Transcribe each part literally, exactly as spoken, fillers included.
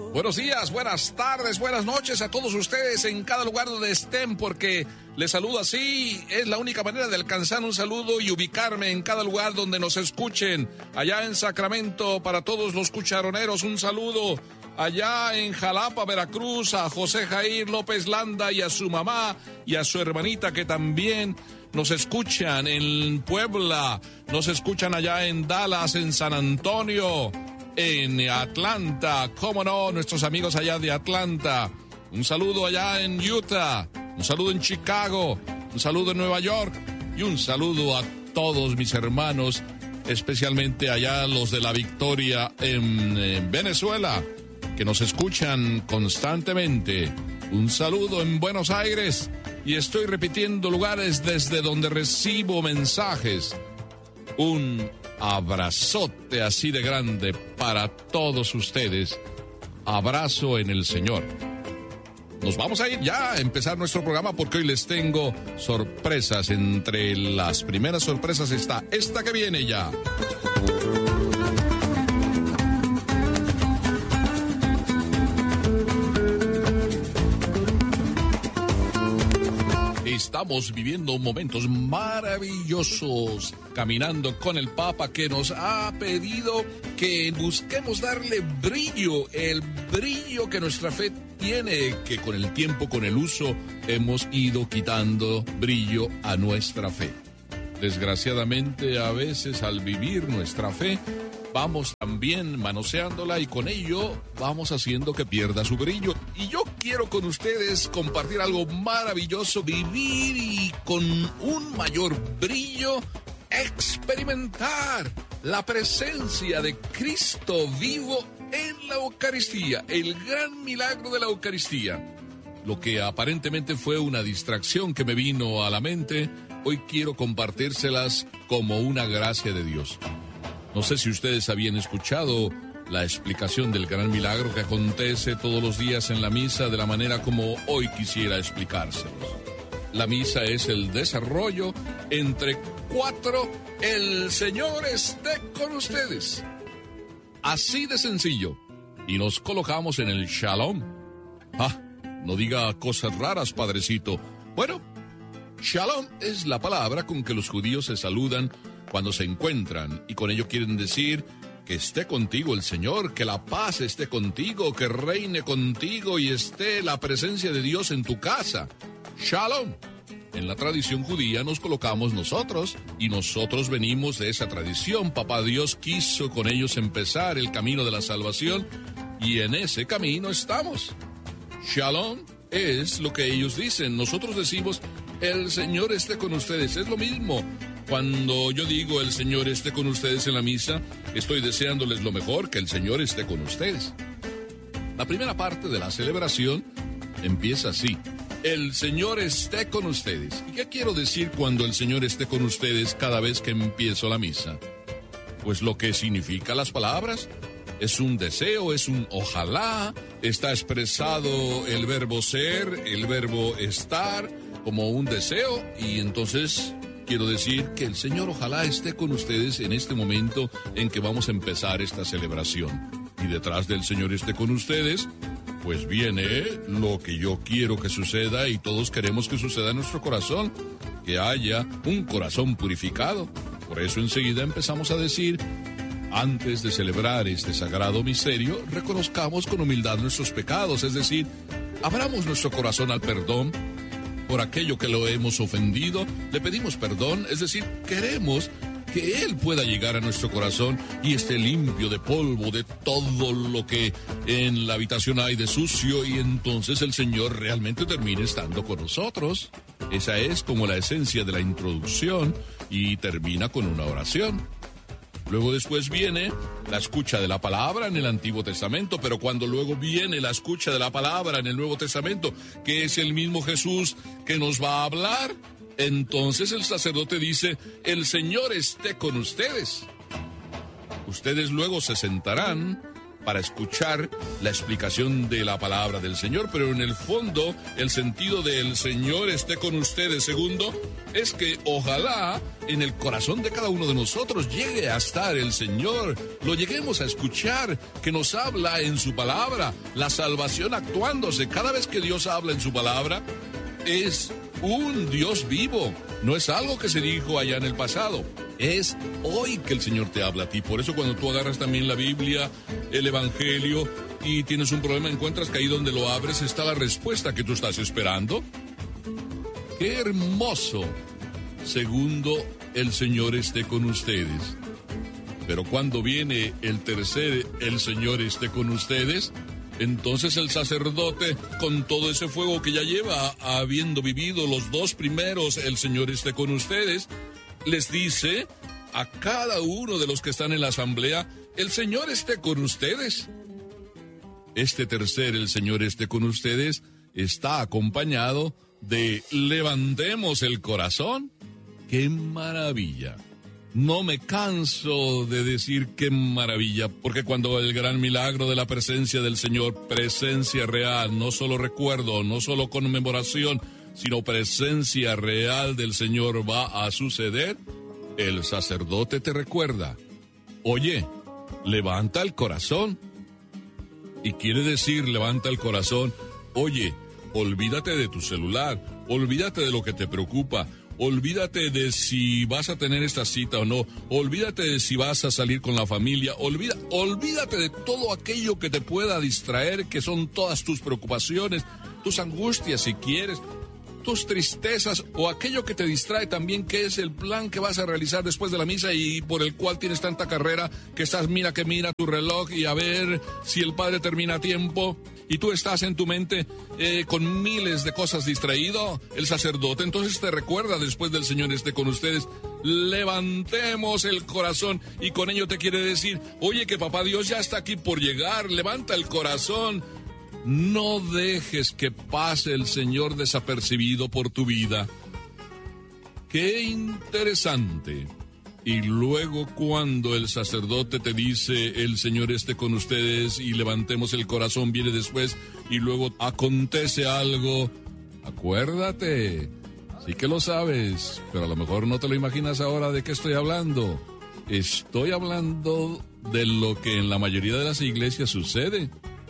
Buenos días, buenas tardes, buenas noches a todos ustedes en cada lugar donde estén, porque les saludo así, es la única manera de alcanzar un saludo y ubicarme en cada lugar donde nos escuchen. Allá en Sacramento, para todos los cucharoneros, un saludo. Allá en Jalapa, Veracruz, a José Jair López Landa y a su mamá y a su hermanita que también nos escuchan en Puebla, nos escuchan allá en Dallas, en San Antonio, en Atlanta, cómo no, nuestros amigos allá de Atlanta. Un saludo allá en Utah, un saludo en Chicago, un saludo en Nueva York y un saludo a todos mis hermanos, especialmente allá los de la Victoria en, en Venezuela, que nos escuchan constantemente. Un saludo en Buenos Aires, y estoy repitiendo lugares desde donde recibo mensajes. Un abrazote así de grande para todos ustedes. Abrazo en el Señor. Nos vamos a ir ya a empezar nuestro programa porque hoy les tengo sorpresas. Entre las primeras sorpresas está esta que viene ya. Estamos viviendo momentos maravillosos, caminando con el Papa, que nos ha pedido que busquemos darle brillo, el brillo que nuestra fe tiene, que con el tiempo, con el uso, hemos ido quitando brillo a nuestra fe. Desgraciadamente, a veces al vivir nuestra fe, vamos también manoseándola y con ello vamos haciendo que pierda su brillo. Y yo quiero con ustedes compartir algo maravilloso, vivir y con un mayor brillo, experimentar la presencia de Cristo vivo en la Eucaristía, el gran milagro de la Eucaristía. Lo que aparentemente fue una distracción que me vino a la mente, hoy quiero compartírselas como una gracia de Dios. No sé si ustedes habían escuchado la explicación del gran milagro que acontece todos los días en la misa de la manera como hoy quisiera explicárselos. La misa es el desarrollo entre cuatro, el Señor esté con ustedes. Así de sencillo. Y nos colocamos en el Shalom. Ah, no diga cosas raras, padrecito. Bueno, Shalom es la palabra con que los judíos se saludan cuando se encuentran, y con ello quieren decir que esté contigo el Señor, que la paz esté contigo, que reine contigo y esté la presencia de Dios en tu casa. Shalom. En la tradición judía nos colocamos nosotros, y nosotros venimos de esa tradición. Papá Dios quiso con ellos empezar el camino de la salvación, y en ese camino estamos. Shalom es lo que ellos dicen. Nosotros decimos, el Señor esté con ustedes. Es lo mismo. Cuando yo digo el Señor esté con ustedes en la misa, estoy deseándoles lo mejor, que el Señor esté con ustedes. La primera parte de la celebración empieza así: el Señor esté con ustedes. ¿Y qué quiero decir cuando el Señor esté con ustedes cada vez que empiezo la misa? Pues lo que significa las palabras. Es un deseo, es un ojalá, está expresado el verbo ser, el verbo estar, como un deseo, y entonces quiero decir que el Señor ojalá esté con ustedes en este momento en que vamos a empezar esta celebración. Y detrás del Señor esté con ustedes, pues viene lo que yo quiero que suceda y todos queremos que suceda en nuestro corazón, que haya un corazón purificado. Por eso enseguida empezamos a decir, antes de celebrar este sagrado misterio, reconozcamos con humildad nuestros pecados, es decir, abramos nuestro corazón al perdón. Por aquello que lo hemos ofendido, le pedimos perdón, es decir, queremos que Él pueda llegar a nuestro corazón y esté limpio de polvo, de todo lo que en la habitación hay de sucio, y entonces el Señor realmente termine estando con nosotros. Esa es como la esencia de la introducción, y termina con una oración. Luego después viene la escucha de la palabra en el Antiguo Testamento, pero cuando luego viene la escucha de la palabra en el Nuevo Testamento, que es el mismo Jesús que nos va a hablar, entonces el sacerdote dice, el Señor esté con ustedes. Ustedes luego se sentarán para escuchar la explicación de la palabra del Señor, pero en el fondo el sentido de el Señor esté con ustedes, segundo, es que ojalá en el corazón de cada uno de nosotros llegue a estar el Señor, lo lleguemos a escuchar, que nos habla en su palabra, la salvación actuándose. Cada vez que Dios habla en su palabra, es un Dios vivo, no es algo que se dijo allá en el pasado. Es hoy que el Señor te habla a ti. Por eso cuando tú agarras también la Biblia, el Evangelio, y tienes un problema, encuentras que ahí donde lo abres está la respuesta que tú estás esperando. ¡Qué hermoso! Segundo, el Señor esté con ustedes. Pero cuando viene el tercer, el Señor esté con ustedes, entonces el sacerdote, con todo ese fuego que ya lleva, habiendo vivido los dos primeros, el Señor esté con ustedes, les dice a cada uno de los que están en la asamblea, el Señor esté con ustedes. Este tercer, el Señor esté con ustedes, está acompañado de levantemos el corazón. ¡Qué maravilla! No me canso de decir qué maravilla, porque cuando el gran milagro de la presencia del Señor, presencia real, no solo recuerdo, no solo conmemoración, sino presencia real del Señor va a suceder, el sacerdote te recuerda, oye, levanta el corazón. Y quiere decir, levanta el corazón, oye, olvídate de tu celular, olvídate de lo que te preocupa, olvídate de si vas a tener esta cita o no, olvídate de si vas a salir con la familia, olvida, olvídate de todo aquello que te pueda distraer, que son todas tus preocupaciones, tus angustias si quieres, tus tristezas o aquello que te distrae también, que es el plan que vas a realizar después de la misa y por el cual tienes tanta carrera que estás mira que mira tu reloj y a ver si el padre termina a tiempo y tú estás en tu mente eh, con miles de cosas distraído. El sacerdote entonces te recuerda, después del Señor esté con ustedes, levantemos el corazón, y con ello te quiere decir, oye, que papá Dios ya está aquí por llegar, levanta el corazón. No dejes que pase el Señor desapercibido por tu vida. ¡Qué interesante! Y luego cuando el sacerdote te dice, el Señor esté con ustedes y levantemos el corazón, viene después y luego acontece algo. Acuérdate, sí que lo sabes, pero a lo mejor no te lo imaginas ahora de qué estoy hablando. Estoy hablando de lo que en la mayoría de las iglesias sucede.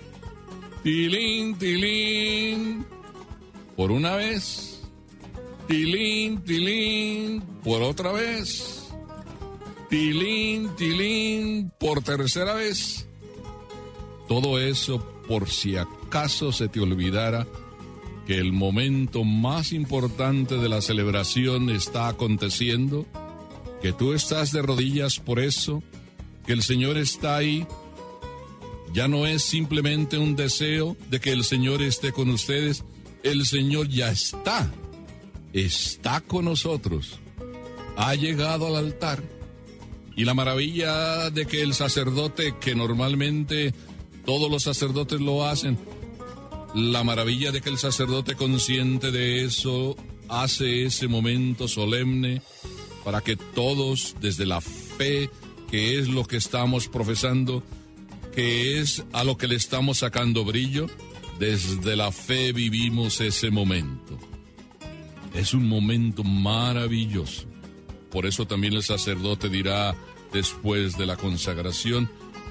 Tilín, tilín, por una vez. Tilín, tilín, por otra vez. Tilín, tilín, por tercera vez. Todo eso por si acaso se te olvidara que el momento más importante de la celebración está aconteciendo, que tú estás de rodillas por eso, que el Señor está ahí. Ya no es simplemente un deseo de que el Señor esté con ustedes, el Señor ya está, está con nosotros, ha llegado al altar. Y la maravilla de que el sacerdote, que normalmente todos los sacerdotes lo hacen, la maravilla de que el sacerdote, consciente de eso, hace ese momento solemne para que todos, desde la fe, que es lo que estamos profesando, que es a lo que le estamos sacando brillo, desde la fe vivimos ese momento. Es un momento maravilloso. Por eso también el sacerdote dirá después de la consagración,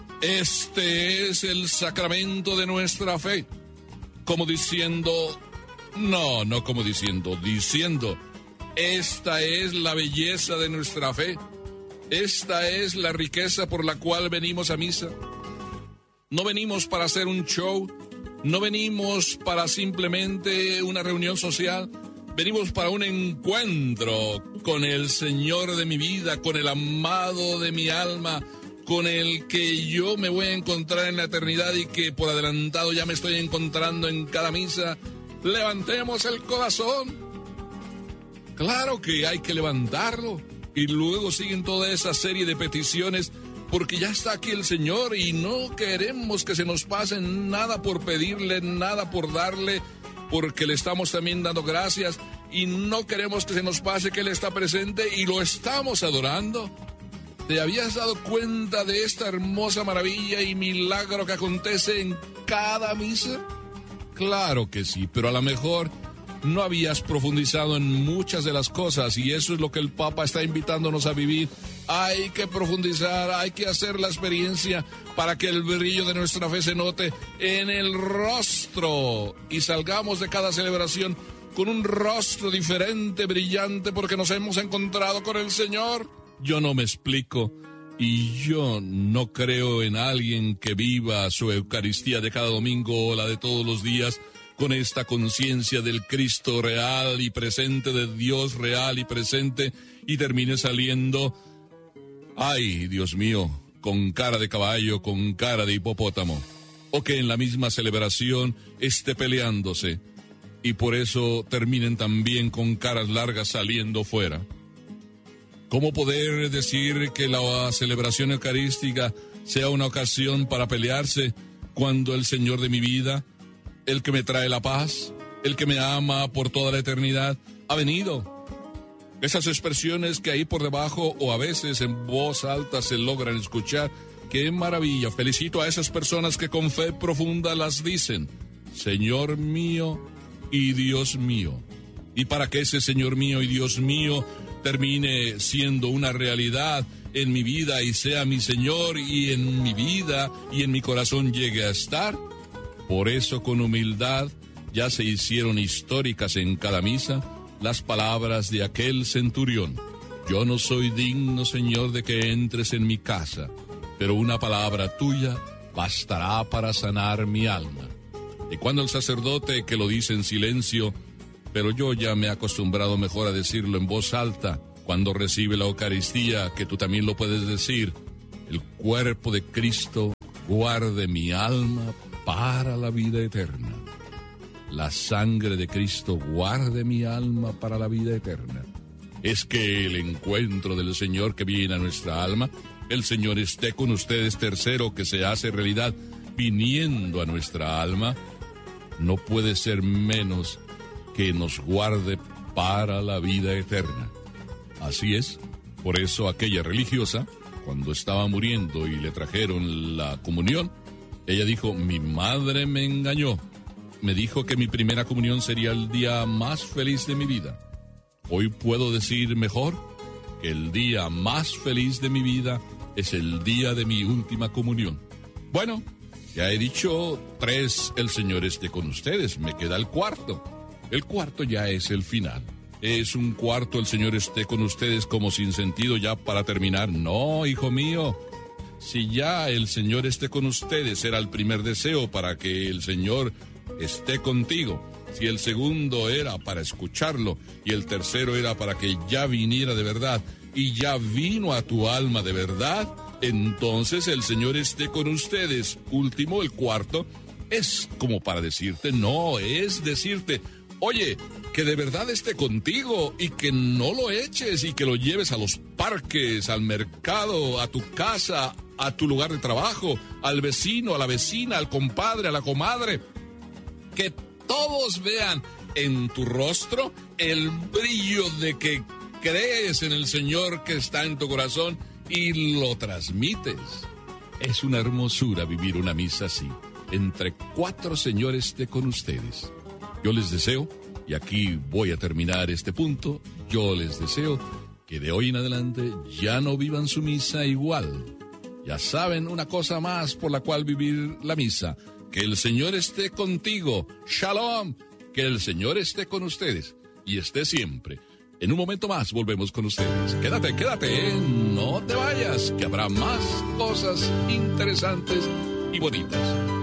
este es el sacramento de nuestra fe. Como diciendo, no, no como diciendo, diciendo, esta es la belleza de nuestra fe. Esta es la riqueza por la cual venimos a misa. No venimos para hacer un show, no venimos para simplemente una reunión social, venimos para un encuentro con el Señor de mi vida, con el amado de mi alma, con el que yo me voy a encontrar en la eternidad y que por adelantado ya me estoy encontrando en cada misa. Levantemos el corazón. Claro que hay que levantarlo. Y luego siguen toda esa serie de peticiones, porque ya está aquí el Señor y no queremos que se nos pase nada por pedirle, nada por darle, porque le estamos también dando gracias y no queremos que se nos pase que Él está presente y lo estamos adorando. ¿Te habías dado cuenta de esta hermosa maravilla y milagro que acontece en cada misa? Claro que sí, pero a lo mejor no habías profundizado en muchas de las cosas y eso es lo que el Papa está invitándonos a vivir. Hay que profundizar, hay que hacer la experiencia para que el brillo de nuestra fe se note en el rostro y salgamos de cada celebración con un rostro diferente, brillante, porque nos hemos encontrado con el Señor. Yo no me explico y yo no creo en alguien que viva su Eucaristía de cada domingo o la de todos los días con esta conciencia del Cristo real y presente, de Dios real y presente, y termine saliendo, ay, Dios mío, con cara de caballo, con cara de hipopótamo, o que en la misma celebración esté peleándose, y por eso terminen también con caras largas saliendo fuera. ¿Cómo poder decir que la celebración eucarística sea una ocasión para pelearse cuando el Señor de mi vida, el que me trae la paz, el que me ama por toda la eternidad, ha venido? Esas expresiones que ahí por debajo o a veces en voz alta se logran escuchar, ¡qué maravilla! Felicito a esas personas que con fe profunda las dicen, Señor mío y Dios mío. Y para que ese Señor mío y Dios mío termine siendo una realidad en mi vida y sea mi Señor y en mi vida y en mi corazón llegue a estar, por eso con humildad ya se hicieron históricas en cada misa las palabras de aquel centurión. Yo no soy digno, Señor, de que entres en mi casa, pero una palabra tuya bastará para sanar mi alma. Y cuando el sacerdote, que lo dice en silencio, pero yo ya me he acostumbrado mejor a decirlo en voz alta, cuando recibe la Eucaristía, que tú también lo puedes decir, el cuerpo de Cristo guarde mi alma para la vida eterna. La sangre de Cristo guarde mi alma para la vida eterna. Es que el encuentro del Señor que viene a nuestra alma, el Señor esté con ustedes, tercero, que se hace realidad viniendo a nuestra alma, no puede ser menos que nos guarde para la vida eterna. Así es, por eso aquella religiosa, cuando estaba muriendo y le trajeron la comunión, ella dijo, mi madre me engañó. Me dijo que mi primera comunión sería el día más feliz de mi vida. Hoy puedo decir mejor que el día más feliz de mi vida es el día de mi última comunión. Bueno, ya he dicho tres, el Señor esté con ustedes, me queda el cuarto. El cuarto ya es el final. Es un cuarto, el Señor esté con ustedes, como sin sentido ya para terminar. No, hijo mío. Si ya el Señor esté con ustedes era el primer deseo para que el Señor esté contigo, si el segundo era para escucharlo y el tercero era para que ya viniera de verdad y ya vino a tu alma de verdad, entonces el Señor esté con ustedes. Último, el cuarto, es como para decirte, no, es decirte, oye, que de verdad esté contigo y que no lo eches y que lo lleves a los parques, al mercado, a tu casa, a tu lugar de trabajo, al vecino, a la vecina, al compadre, a la comadre. Que todos vean en tu rostro el brillo de que crees en el Señor que está en tu corazón y lo transmites. Es una hermosura vivir una misa así, entre cuatro señores de con ustedes. Yo les deseo, y aquí voy a terminar este punto, yo les deseo que de hoy en adelante ya no vivan su misa igual. Ya saben una cosa más por la cual vivir la misa. Que el Señor esté contigo. Shalom. Que el Señor esté con ustedes y esté siempre. En un momento más volvemos con ustedes. Quédate, quédate, ¿eh? No te vayas, que habrá más cosas interesantes y bonitas.